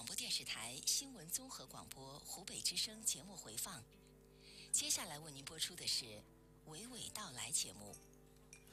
广播电视台新闻综合广播湖北之声节目回放。接下来为您播出的是娓娓道来节目。